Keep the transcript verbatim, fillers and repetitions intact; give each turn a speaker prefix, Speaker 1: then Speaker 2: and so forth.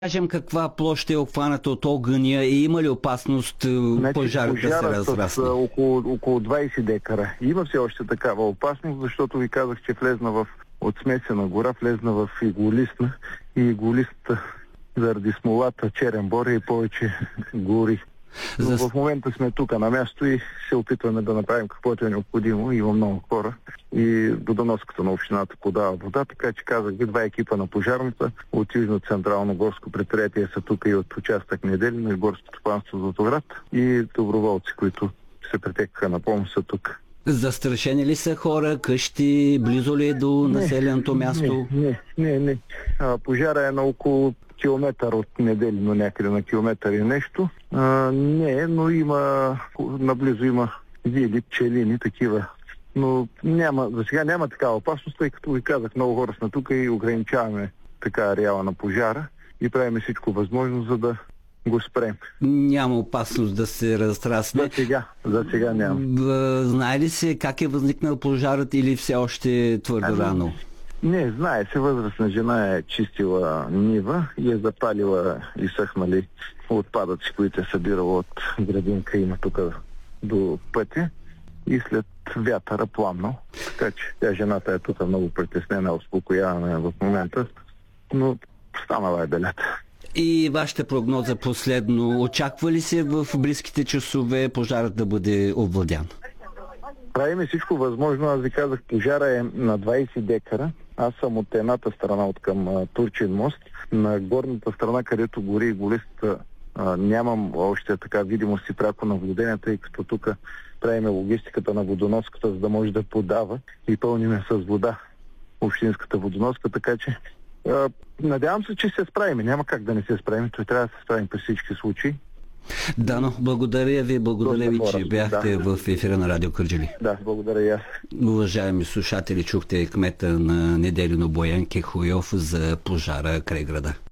Speaker 1: Кажем каква площ е обхваната от огъня и има ли опасност
Speaker 2: Значи,
Speaker 1: пожарът да се
Speaker 2: пожара
Speaker 1: разрасне?
Speaker 2: с а, около, около двайсет декара. Има все още такава опасност, защото ви казах, че влезна в от смесена гора, влезна в иглолистна и иглолист заради смолата черен бор и повече гори. Но
Speaker 1: За...
Speaker 2: в момента сме тук на място и се опитваме да направим каквото е необходимо. Има много хора и водоноската на общината подава вода, така че казах ви, два екипа на пожарната от Южно-централно горско предприятие са тук и от участък Неделино и горското стопанство Златоград и доброволци, които се претекаха на помощ са тук.
Speaker 1: Застрашени ли са хора, къщи, близо ли е до населеното място?
Speaker 2: Не, не, не. не. А, пожара е на около километър от Неделино, някъде на километър и нещо. А, не, но има, наблизо има вили, пчелини, такива. Но няма, за сега няма такава опасност, тъй като ви казах, много хора сме тук и ограничаваме така ареала на пожара и правим всичко възможно, за да го спрем.
Speaker 1: Няма опасност да се разрасне.
Speaker 2: За сега, за сега няма.
Speaker 1: Знае ли се как е възникнал пожарът или все още твърдо
Speaker 2: ами,
Speaker 1: рано?
Speaker 2: Не, знае се, възрастна жена е чистила нива и е запалила и съхнали отпадъци, които е събирала от градинка, има тук до пътя и след вятъра пламнал. Така че тя, жената е тук много притеснена, успокоявана в момента, но станала е белята.
Speaker 1: И вашата прогноза последно, очаква ли се в близките часове пожарът да бъде овладян?
Speaker 2: Правиме всичко възможно. Аз ви казах, пожара е на двайсет декара. Аз съм от едната страна, от към а, Турчин мост. На горната страна, където гори и голист, а, нямам още така видимост и пряко наблюдение, тъй като тук правиме логистиката на водоноската, за да може да подава и пълниме с вода общинската водоноска, така че а, надявам се, че се справим. Няма как да не се справим. Той трябва да се справим при всички случаи.
Speaker 1: Дано, благодаря ви, благодаря ви, че бяхте да. в ефира на Радио Кърджали.
Speaker 2: Да, благодаря и аз.
Speaker 1: Уважаеми слушатели, чухте кмета на Неделино Боян Кехуйов за пожара край града.